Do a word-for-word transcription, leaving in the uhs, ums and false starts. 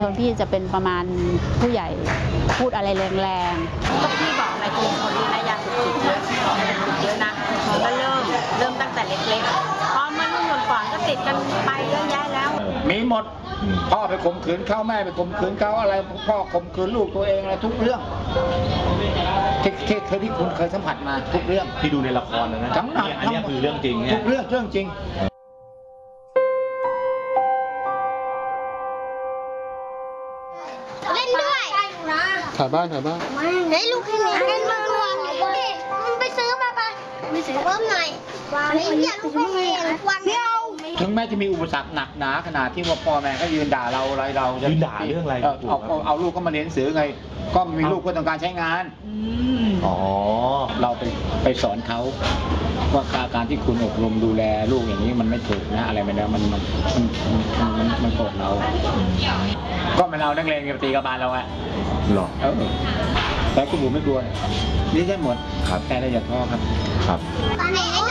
คนพี่จะเป็นประมาณผู้ใหญ่พูดอะไรแรงๆก็พี่บอกในกลุ่มคนนี้นะยาเสพติดเยอะยาเสพติดเยอะนะเขาก็เริ่มเริ่มตั้งแต่เล็กๆพอมารุ่นก่อนก็ติดกันไปเยอะแยะแล้วมีหมดพ่อไปข่มขืนเขาแม่ไปข่มขืนเขาอะไรพ่อข่มขืนลูกตัวเองอะไรทุกเรื่องที่ที่เคยที่คุณเคยสัมผัสมาทุกเรื่องที่ดูในละครนะทั้งนั้นอันนี้คือเรื่องจริงทุกเรื่องเรื่องจริงเล่นด้วยถ่ายบ้านถ่ายบ้านเฮ้ยลูกให้แม่เล่นมารวมมึงไปซื้อมาปะไปซื้อเพิ่มหน่อยไม่อยากลูกให้แม่วันไม่เอาถึงแม้จะมีอุปสรรคหนักหนาขนาดที่ว่าพ่อแม่ก็ยืนด่าเราอะไรเรายืนด่าเรื่องอะไรเอาเอาเอาลูกก็มาเรียนหนังสือไงก็มีลูกเพื่อต้องการใช้งานอ๋อเราไปไปสอนเขาว่าการที่คุณอบรมดูแลลูกอย่างนี้มันไม่ถูกนะอะไรไม่ได้มันมันมันมันมันโกรธเราก็มันเอานักเรียนกับตีกับบาลเราไงหรอเออแต่คุณบุ๋มไม่กลัวนี่ใช่หมดครับแต่เราอย่าท้อครับครับ